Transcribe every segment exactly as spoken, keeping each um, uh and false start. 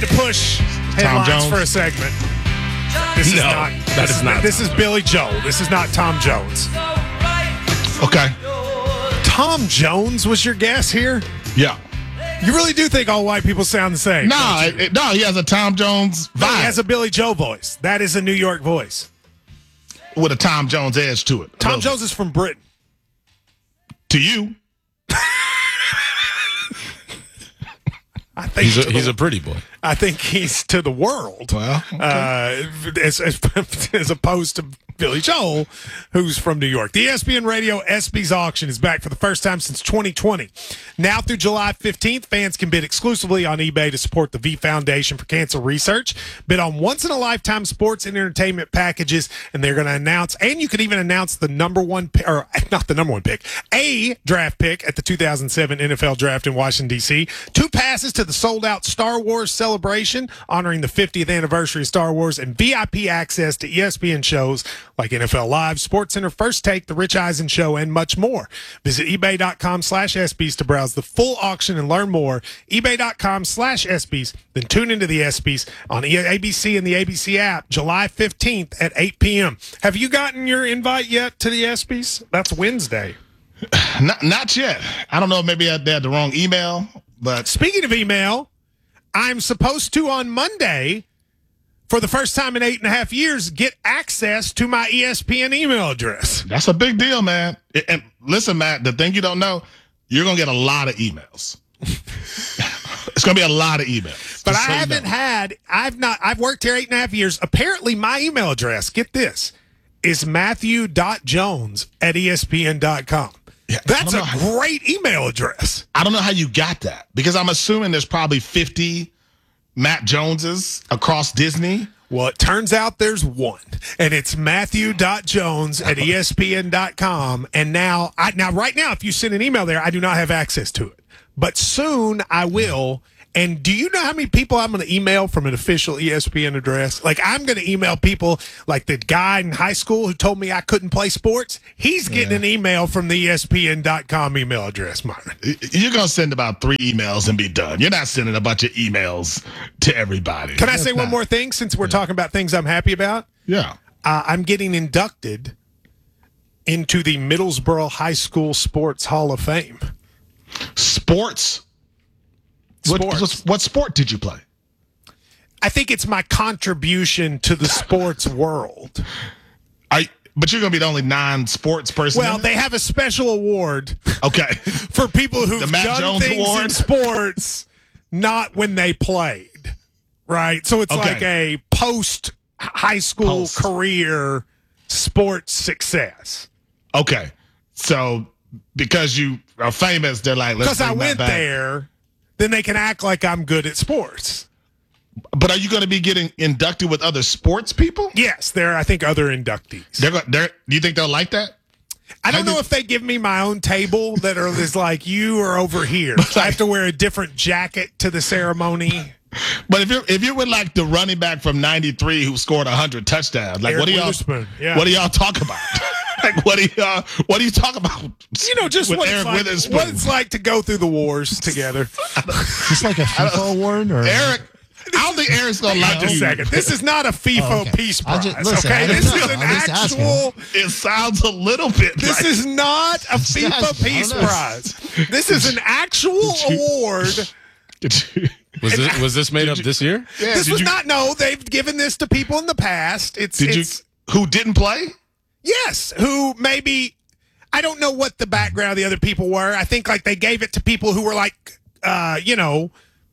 To push headlines for a segment. This is no, not. That this is, is not. This is Billy Joel. This is not Tom Jones. Okay. Tom Jones was your guess here? Yeah. You really do think all white people sound the same? No, it, it- no, he has a Tom Jones vibe No, he has a Billy Joel voice. That is a New York voice. with a Tom Jones edge to it. Tom Well, Jones is from Britain. to you. I think He's a, to the- he's a pretty boy. I think he's to the world. Well, uh, as, as, as opposed to Billy Joel, who's from New York. The E S P N Radio ESPYs auction is back for the first time since twenty twenty. Now through July fifteenth, fans can bid exclusively on eBay to support the V Foundation for Cancer Research. Bid on once-in-a-lifetime sports and entertainment packages, and they're going to announce, and you could even announce the number one, pick, or not the number one pick, a draft pick at the two thousand seven N F L Draft in Washington, D C Two passes to the sold-out Star Wars celebration honoring the fiftieth anniversary of Star Wars, and V I P access to E S P N shows like N F L Live, SportsCenter, First Take, The Rich Eisen Show, and much more. Visit ebay.com slash ESPYs to browse the full auction and learn more. ebay.com slash ESPYs. Then tune into the ESPYs on A B C and the A B C app July fifteenth at eight p.m. Have you gotten your invite yet to the ESPYs? That's Wednesday. not not yet. I don't know. Maybe I had the wrong email, but Speaking of email, I'm supposed to on Monday, for the first time in eight and a half years, get access to my E S P N email address. that's a big deal, man. And- And listen, Matt, the thing you don't know, you're gonna get a lot of emails. It's gonna be a lot of emails. But I just so you haven't know. had, I've not, I've worked here eight and a half years. Apparently, my email address, get this, is matthew.jones at espn.com. Yeah, I That's don't a know how- great email address. I don't know how you got that because I'm assuming there's probably fifty Matt Joneses across Disney. Well, it turns out there's one, and it's matthew.jones at espn.com. And now, I, now, right now, if you send an email there, I do not have access to it. But soon I will. And do you know how many people I'm going to email from an official E S P N address? Like, I'm going to email people like the guy in high school who told me I couldn't play sports. He's getting Yeah. an email from the E S P N dot com email address, Myron. You're gonna send about three emails and be done. You're not sending a bunch of emails to everybody. Can I That's say one not- more thing since we're talking about things I'm happy about? Yeah. Uh, I'm getting inducted into the Middlesboro High School Sports Hall of Fame. Sports. What, Sports. what, what sport did you play? I think it's my contribution to the sports world. I. But you're gonna be the only non-sports person. Well, in it? they have a special award okay. for people who've The Matt done Jones things in Award? sports, not when they played. Right? So it's Okay. like a post high school Post. career sports success. Okay. So because you are famous, they're like, let's Because I bring that went back. there, then they can act like I'm good at sports. But are you going to be getting inducted with other sports people? Yes, there are, I think, other inductees. They're. go- They're. Do you think they'll like that? I don't I know think- if they give me my own table that are is like you are over here. So I have to wear a different jacket to the ceremony. But if you're if you're with like the running back from ninety-three who scored one hundred touchdowns, like Eric what do y'all Witherspoon, yeah. what do y'all talk about? like what do y'all what do you talk about? You know, just with what Eric it's, like, Witherspoon. what it's like to go through the wars together. Just like a FIFA award, or Eric, I don't think Eric's gonna like Just a you. second. This is not a FIFA Oh, okay. peace I prize. just- listen, okay, I don't this know. is an I'm just asking. actual. It sounds a little bit. This like, is not a Just FIFA asking. I peace don't know. prize. This is an actual award. Did you- Was this was this made up you- this year? yeah, This did was you, not. No, they've given this to people in the past. It's. Did you? it's Who didn't play? Yes, who maybe I don't know what the background of the other people were. I think like they gave it to people who were like, uh, you know,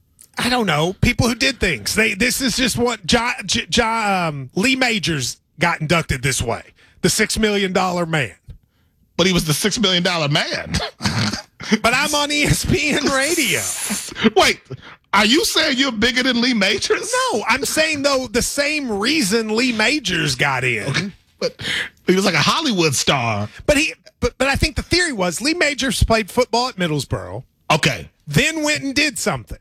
I don't know, people who did things. They this is just what John, John um, Lee Majors got inducted this way, the six million dollar man. But he was the six million dollar man. But I'm on E S P N Radio. Wait, are you saying you're bigger than Lee Majors? No, I'm saying though the same reason Lee Majors got in. But he was like a Hollywood star. But he, but but I think the theory was Lee Majors played football at Middlesboro. Okay. Then went and did something.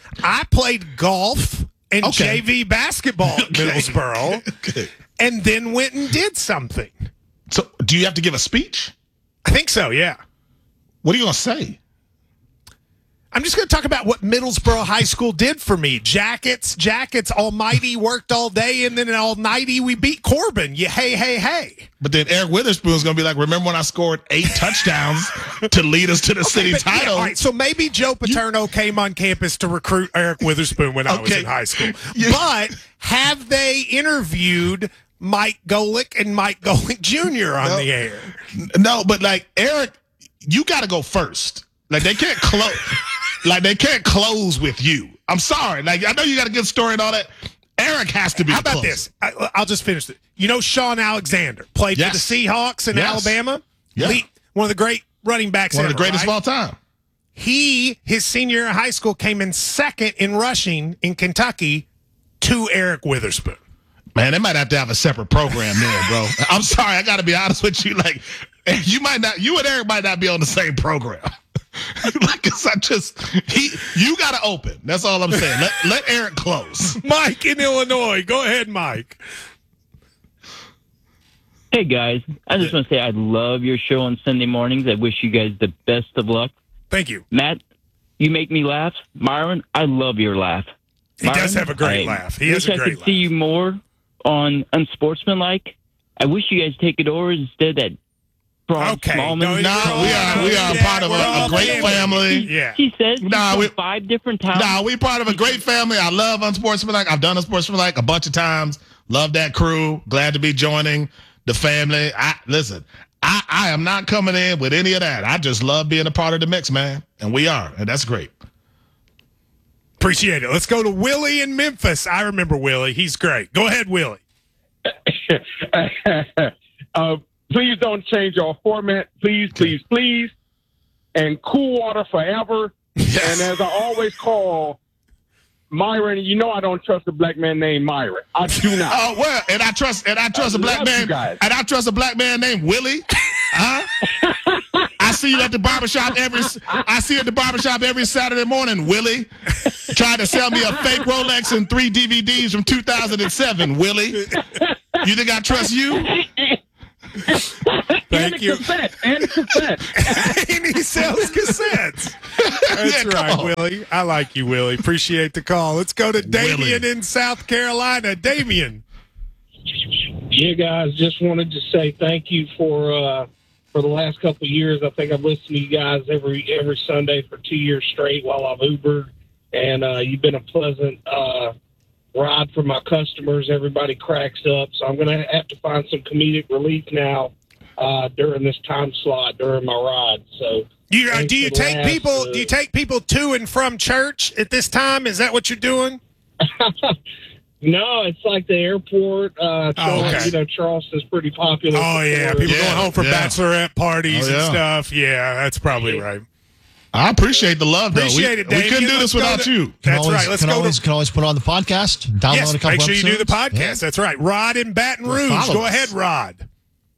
I played golf and Okay. J V basketball at Okay. Middlesboro, Okay. and then went and did something. So do you have to give a speech? I think so, yeah. What are you gonna say? I'm just going to talk about what Middlesboro High School did for me. Jackets, Jackets, almighty, worked all day, and then all nighty we beat Corbin. Yeah, hey, hey, hey. But then Eric Witherspoon's going to be like, remember when I scored eight touchdowns to lead us to the Okay, city but, title? Yeah, all right, so maybe Joe Paterno came on campus to recruit Eric Witherspoon when I was Okay. in high school. Yeah. But have they interviewed Mike Golick and Mike Golick Junior on No. the air? No, but like Eric, you got to go first. Like they can't close. Like they can't close with you. I'm sorry. Like I know you got a good story and all that. Eric has to be. How the about closer. this? I, I'll just finish it. You know Sean Alexander played Yes. for the Seahawks in Yes. Alabama? Yeah. Lead- one of the great running backs One of ever, the greatest right? of all time. He, his senior year in high school, came in second in rushing in Kentucky to Eric Witherspoon. Man, they might have to have a separate program there, bro. I'm sorry. I got to be honest with you. Like, you might not. You and Eric might not be on the same program. Like, 'cause I just he. You got to open. That's all I'm saying. Let let Eric close. Mike in Illinois. Go ahead, Mike. Hey, guys. I just want to say I love your show on Sunday mornings. I wish you guys the best of luck. Thank you. Matt, you make me laugh. Myron, I love your laugh. He does Myron, have a great I laugh. He has wish a I great could laugh. see you more on Unsportsmanlike. I wish you guys take it over instead of that Braun Okay. Smallman. No, Nah, we are we are part of a, a great family. Yeah. He says he's Nah, from we- five different towns. Nah, we part of a great family. I love Unsportsmanlike. I've done Unsportsmanlike a bunch of times. Love that crew. Glad to be joining the family. I listen. I, I am not coming in with any of that. I just love being a part of the mix, man. And we are, and that's great. Appreciate it. Let's go to Willie in Memphis. I remember Willie. He's great. Go ahead, Willie. uh, please don't change our format. Please, please, please. And cool water forever. Yes. And as I always call Myron, you know I don't trust a black man named Myron. I do not. Oh well, and I trust and I trust I a black love you man guys. and I trust a black man named Willie. Huh? I see you at the barbershop every I see you at the barbershop every Saturday morning, Willie. Trying to sell me a fake Rolex and three D V Ds from two thousand seven, Willie. You think I trust you? Thank and you. a cassette. And a cassette. And he sells cassettes. That's Yeah, come right, on. Willie. I like you, Willie. Appreciate the call. Let's go to Damien Willie. in South Carolina. Damien. Yeah, guys, just wanted to say thank you for uh, for the last couple of years. I think I've listened to you guys every every Sunday for two years straight while I've Ubered, and uh, you've been a pleasant uh, ride for my customers. Everybody cracks up, so I'm going to have to find some comedic relief now uh, during this time slot during my ride. So. You, uh, Thanks do you for the take last, people? uh, Do you take people to and from church at this time? Is that what you're doing? No, it's like the airport. Uh, Charles, okay. You know, Charleston's pretty popular. Oh for yeah, tourists. people Yeah, going home for yeah. bachelorette parties Oh, and yeah. stuff. Yeah, that's probably right. I appreciate the love, though. Appreciate we, it, we Damien. couldn't do Let's this go without to- you. Can That's always, right. Let's can go always, to. can always put on the podcast. Download Yes, a couple make sure you do the episodes. podcast. That's right. Rod in Baton Rouge. follow Go us. ahead, Rod.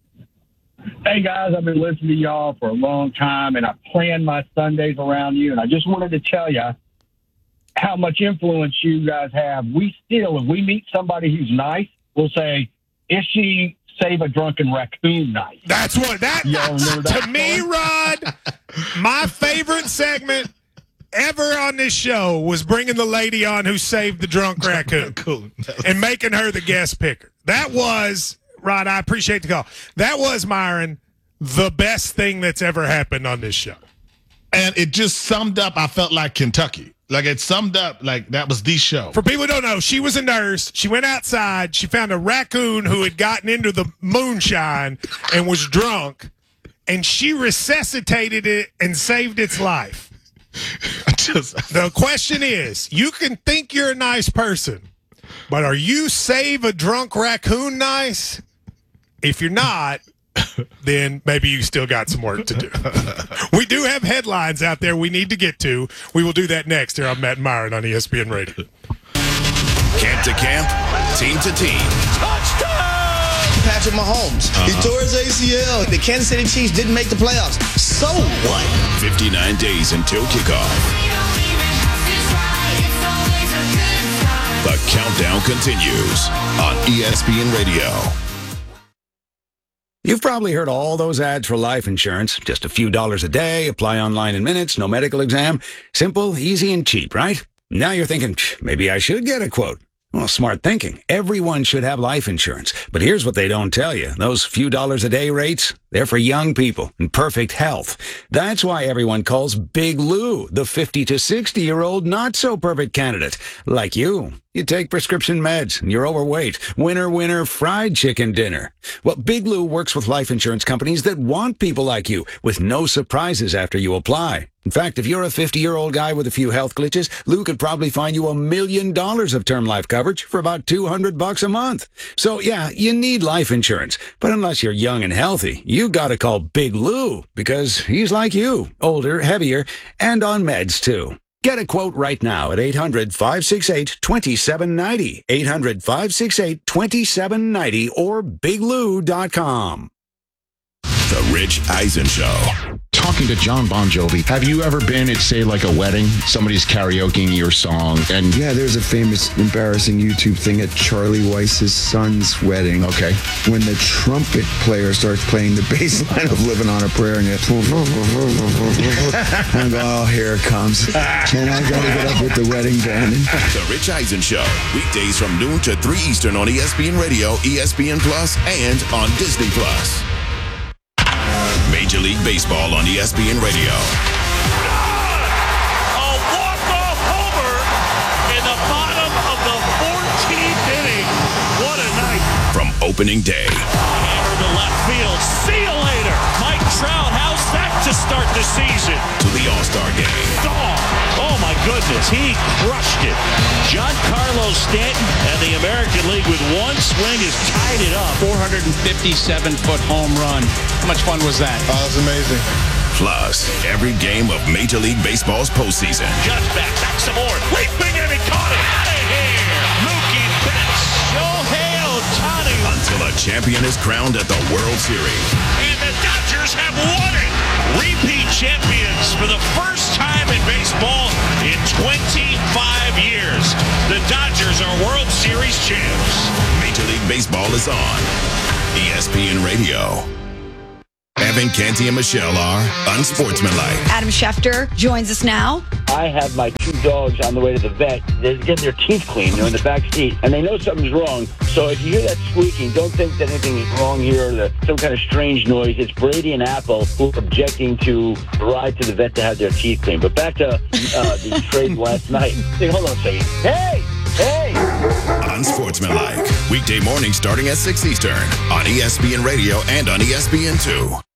Hey guys, I've been listening to y'all for a long time, and I plan my Sundays around you. And I just wanted to tell you how much influence you guys have. We still, if we meet somebody who's nice, we'll say, "Is she save a drunken raccoon nice?" That's what that. Y'all remember that To me, Rod, my favorite segment ever on this show was bringing the lady on who saved the drunk raccoon Cool. and making her the guest picker. That was, Rod, I appreciate the call. That was, Myron, the best thing that's ever happened on this show. And it just summed up, I felt like Kentucky. Like it summed up, like that was the show. For people who don't know, she was a nurse. She went outside. She found a raccoon who had gotten into the moonshine and was drunk, and she resuscitated it and saved its life. Just, The question is, you can think you're a nice person, but are you save a drunk raccoon nice? If you're not, then maybe you still got some work to do. We do have headlines out there we need to get to. We will do that next here on Matt and Myron on E S P N Radio. Camp to camp, team to team. Patrick Mahomes. He tore his A C L. The Kansas City Chiefs didn't make the playoffs. So what? fifty-nine days until kickoff. The countdown continues on E S P N Radio. You've probably heard all those ads for life insurance. Just a few dollars a day, apply online in minutes, no medical exam. Simple, easy, and cheap, right? Now you're thinking, maybe I should get a quote. Well, smart thinking. Everyone should have life insurance. But here's what they don't tell you. Those few dollars a day rates, they're for young people in perfect health. That's why everyone calls Big Lou the fifty to sixty-year-old not-so-perfect candidate. Like you. You take prescription meds, and you're overweight. Winner, winner, fried chicken dinner. Well, Big Lou works with life insurance companies that want people like you, with no surprises after you apply. In fact, if you're a fifty-year-old guy with a few health glitches, Lou could probably find you a million dollars of term life coverage for about two hundred bucks a month. So, yeah, you need life insurance. But unless you're young and healthy, you gotta call Big Lou, because he's like you, older, heavier, and on meds, too. Get a quote right now at eight hundred, five six eight, two seven nine zero, eight hundred, five six eight, two seven nine zero, or big lou dot com. The Rich Eisen Show. Talking to John Bon Jovi, have you ever been at, say, like a wedding? Somebody's karaokeing your song, and yeah, there's a famous, embarrassing YouTube thing at Charlie Weiss's son's wedding. Okay. When the trumpet player starts playing the bass line of "Living on a Prayer," and it, and I go, oh, here it comes, and I got to get up with the wedding band. The Rich Eisen Show, weekdays from noon to three Eastern on E S P N Radio, E S P N Plus, and on Disney Plus. Major League Baseball on E S P N Radio. A walk-off homer in the bottom of the fourteenth inning. What a night. From opening day. Hammer to left field. See you later. Mike Trout, how's that to start the season? To the All-Star Game. Dog. Oh, my goodness. He crushed it. Giancarlo Stanton and the American League with one swing has tied it up. four hundred fifty-seven foot home run. How much fun was that? Oh, that's amazing. Plus, every game of Major League Baseball's postseason. Just back, back some more. Leaping and he caught it. Out of here. Mookie Betts. Shohei Ohtani. Until a champion is crowned at the World Series. And the Dodgers have won it. Repeat champions for the first time in baseball in twenty-five years. The Dodgers are World Series champs. Major League Baseball is on E S P N Radio. Evan, Canty, and Michelle are unsportsmanlike. Adam Schefter joins us now. I have my two dogs on the way to the vet. They're getting their teeth cleaned. They're in the back seat, and they know something's wrong. So if you hear that squeaking, don't think that anything is wrong here or that some kind of strange noise. It's Brady and Apple who are objecting to ride to the vet to have their teeth cleaned. But back to uh, the trade last night. Hey, hold on a second. Hey! Hey! Unsportsmanlike. Weekday morning starting at six Eastern on E S P N Radio and on E S P N two.